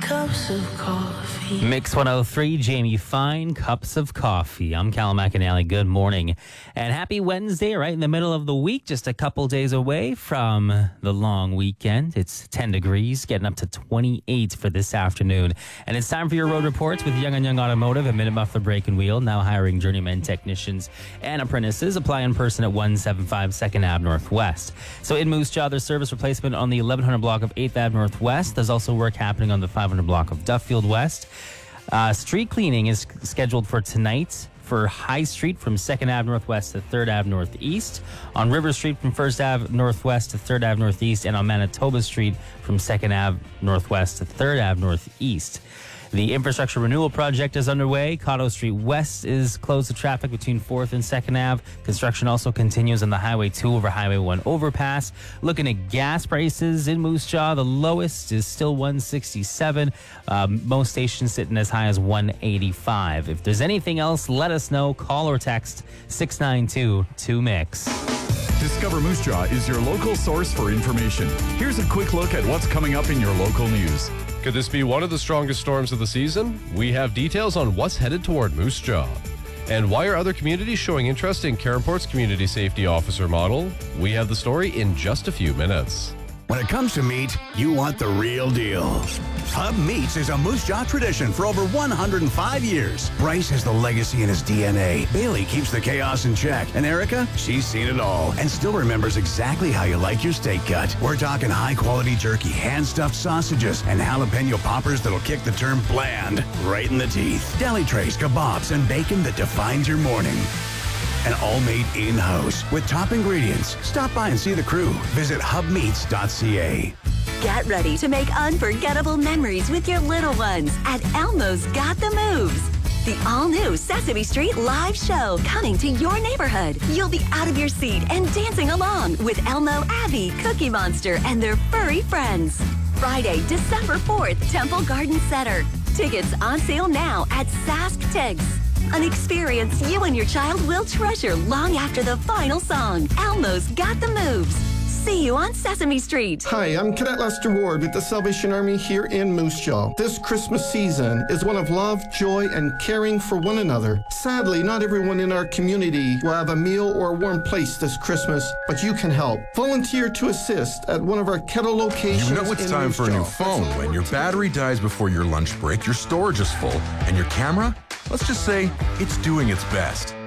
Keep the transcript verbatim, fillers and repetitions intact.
cups of coffee. Mix one oh three, Jamie Fine, Cups of Coffee. I'm Cal McAnally. Good morning. And happy Wednesday, right in the middle of the week, just a couple days away from the long weekend. It's ten degrees, getting up to twenty-eight for this afternoon. And it's time for your road reports with Young and Young Automotive at Minute Muffler Brake and Wheel, now hiring journeyman technicians and apprentices. Apply in person at one seventy-five second Avenue Northwest. So in Moose Jaw, there's service replacement on the eleven hundred block of eighth Avenue Northwest. There's also work happening on the five hundred block of Duffield West. Uh, street cleaning is scheduled for tonight for High Street from second Avenue Northwest to third Avenue Northeast, on River Street from first Avenue Northwest to third Avenue Northeast, and on Manitoba Street from second Avenue Northwest to third Avenue Northeast. The infrastructure renewal project is underway. Cotto Street West is closed to traffic between fourth and second Avenue. Construction also continues on the Highway two over Highway one overpass. Looking at gas prices in Moose Jaw, the lowest is still one sixty-seven. Um, most stations sitting as high as one eighty-five. If there's anything else, let us know. Call or text six nine two two mix. Discover Moose Jaw is your local source for information. Here's a quick look at what's coming up in your local news. Could this be one of the strongest storms of the season? We have details on what's headed toward Moose Jaw. And why are other communities showing interest in Caronport's community safety officer model? We have the story in just a few minutes. When it comes to meat, you want the real deal. Hub Meats is a Moose Jaw tradition for over one hundred five years. Bryce has the legacy in his D N A. Bailey keeps the chaos in check. And Erica, she's seen it all and still remembers exactly how you like your steak cut. We're talking high-quality jerky, hand-stuffed sausages, and jalapeno poppers that'll kick the term bland right in the teeth. Deli trays, kebabs, and bacon that defines your morning. And all made in-house with top ingredients. Stop by and see the crew. Visit hub meats dot c a. Get ready to make unforgettable memories with your little ones at Elmo's Got the Moves. The all-new Sesame Street live show coming to your neighborhood. You'll be out of your seat and dancing along with Elmo, Abby, Cookie Monster, and their furry friends. Friday, December fourth, Temple Garden Center. Tickets on sale now at Sask Tigs. An experience you and your child will treasure long after the final song. Elmo's Got the Moves. See you on Sesame Street. Hi, I'm Cadet Lester Ward with the Salvation Army here in Moose Jaw. This Christmas season is one of love, joy, and caring for one another. Sadly, not everyone in our community will have a meal or a warm place this Christmas, but you can help. Volunteer to assist at one of our Kettle locations. You know it's time Moose for a new Jaw. phone when your battery dies before your lunch break, your storage is full, and your camera, let's just say, it's doing its best.